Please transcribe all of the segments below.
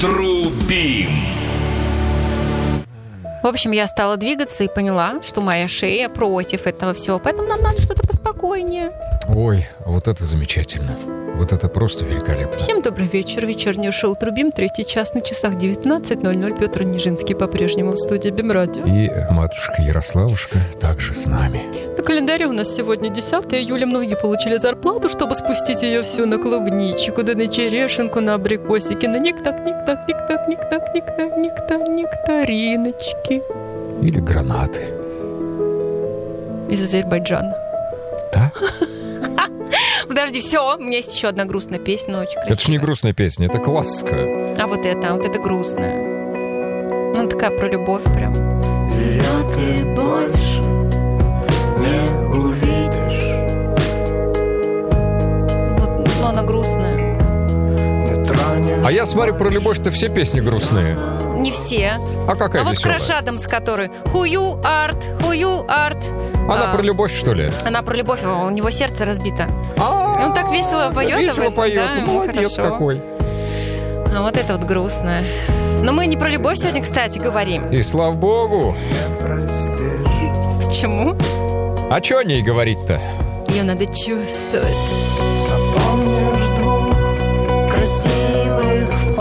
Трубим. В общем, я стала двигаться и поняла, что моя шея против этого всего. Поэтому нам надо что-то поспокойнее. Ой, вот это замечательно. Вот это просто великолепно. Всем добрый вечер. Вечернее шоу «Трубим». 3-й час на часах 19:00. Петр Нижинский по-прежнему в студии БИМ-радио. И матушка Ярославушка также с нами. На календаре у нас сегодня 10 июля. Многие получили зарплату, чтобы спустить ее всю на клубничку, да на черешенку, на абрикосики, на нектариночки. Или гранаты. Из Азербайджана. Да? Подожди, все, у меня есть еще одна грустная песня, но очень красивая. Это ж не грустная песня, это классика. А вот это грустная. Ну, такая про любовь прям. Ее ты больше не увидишь. Вот, но она грустная. А я смотрю, про любовь-то все песни грустные. Не все. А какая А вот веселая? Crash Adams, который Who you art. Она про любовь, что ли? Она про любовь, у него сердце разбито. Он так весело поет. Весело поет, да, ему молодец хорошо. какой. А вот это вот грустное. Но мы не про любовь сегодня, кстати, говорим. И слава богу. Почему? А что о ней говорить-то? Ее надо чувствовать. Помнишь двух красивых в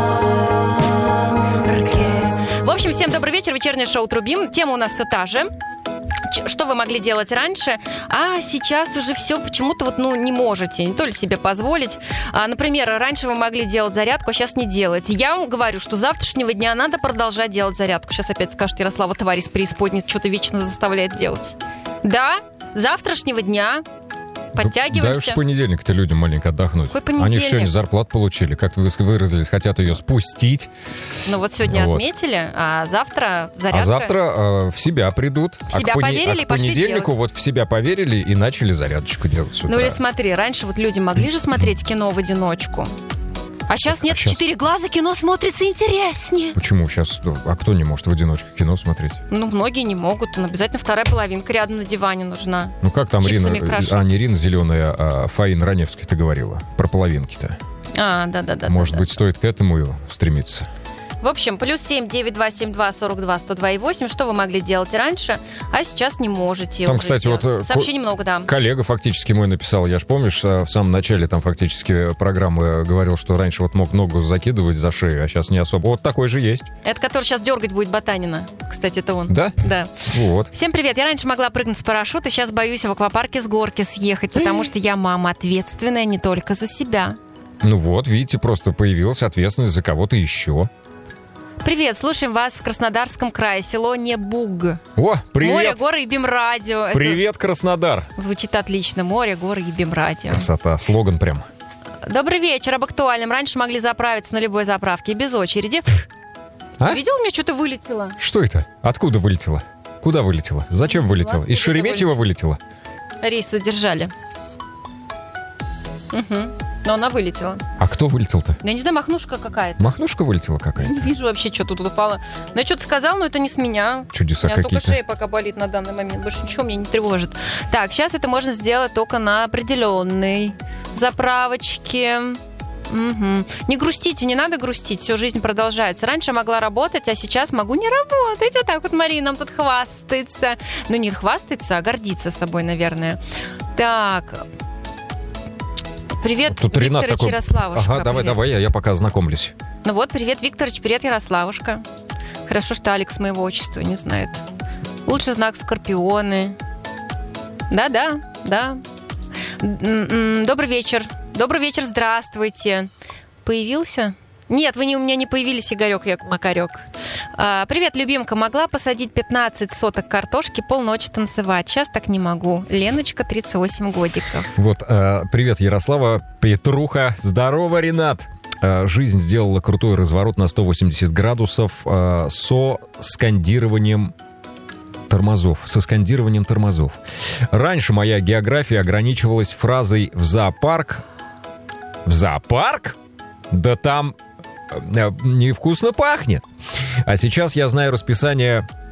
парке? В общем, всем добрый вечер. Вечернее шоу «Трубим». Тема у нас все та же. Что вы могли делать раньше, а сейчас уже все почему-то не можете, не то ли себе позволить. Например, раньше вы могли делать зарядку, а сейчас не делаете. Я вам говорю, что с завтрашнего дня надо продолжать делать зарядку. Сейчас опять скажет Ярослава, тварь из преисподней, что-то вечно заставляет делать. Да, с завтрашнего дня подтягиваемся. Дай уж в понедельник-то людям маленько отдохнуть. Какой понедельник? Они же сегодня зарплату получили, как вы выразились, хотят ее спустить. Ну вот сегодня отметили, а завтра зарядка. А завтра в себя придут. В себя поверили и пошли к понедельнику делать. вот в себя поверили и начали зарядочку делать с утра. Ну или смотри, раньше вот люди могли же смотреть кино в одиночку. А сейчас нет, в 4 глаза кино смотрится интереснее. Почему сейчас? А кто не может в одиночку кино смотреть? Ну, многие не могут. Обязательно вторая половинка рядом на диване нужна. Ну как там Чипсами Рина, крошить. не Рина Зеленая, а Фаина Раневская-то говорила про половинки-то. Да. Может быть, стоит к этому стремиться? В общем, +7 927 42 102 и 8. Что вы могли делать раньше, а сейчас не можете. Там, уже кстати, делать. вот Сообщений много, да. Коллега фактически мой написал, я ж помнишь, в самом начале там фактически программы говорил, что раньше вот мог ногу закидывать за шею, а сейчас не особо. Вот такой же есть. Это который сейчас дергать будет Ботанина. Кстати, это он. Да? Да. Вот. Всем привет. Я раньше могла прыгнуть с парашюта, сейчас боюсь в аквапарке с горки съехать, потому что я мама ответственная не только за себя. Ну вот, видите, просто появилась ответственность за кого-то еще. Привет, слушаем вас в Краснодарском крае, село Небуг. О, привет! Море, горы и БИМ-радио. Привет, Краснодар! Это звучит отлично. Море, горы и БИМ-радио. Красота, слоган прям. Добрый вечер, об актуальном. Раньше могли заправиться на любой заправке без очереди. А? Видел, у меня что-то вылетело? Что это? Откуда вылетело? Куда вылетело? Зачем вылетело? Из Шереметьево вылетело? Рейс задержали. Но она вылетела. А кто вылетел-то? Я не знаю, махнушка какая-то. Махнушка вылетела Не какая-то? вижу вообще, что тут упало. Ну, я что-то сказал, но это не с меня. Чудеса У меня только какие-то. шея пока болит на данный момент. Больше ничего меня не тревожит. Так, сейчас это можно сделать только на определенной заправочке. Не грустите, не надо грустить, все, жизнь продолжается. Раньше могла работать, а сейчас могу не работать. Вот так вот Марина нам тут хвастается. Ну, не хвастается, а гордится собой, наверное. Так. Привет, Тут Ренат Викторович такой... Ярославушка. Ага, Привет. давай, я пока ознакомлюсь. Ну вот, привет, Викторович, привет, Ярославушка. Хорошо, что Алекс моего отчества не знает. Лучший знак Скорпионы. Да. Добрый вечер. Добрый вечер, здравствуйте. Появился? Нет, вы у меня не появились, Игорек, я Макарек. Привет, любимка. Могла посадить 15 соток картошки, полночи танцевать. Сейчас так не могу. Леночка, 38 годиков. Вот, привет, Ярослава, Петруха. Здорово, Ренат. Жизнь сделала крутой разворот на 180 градусов со скандированием тормозов. Раньше моя география ограничивалась фразой «в зоопарк». В зоопарк? Да там невкусно пахнет. А сейчас я знаю расписание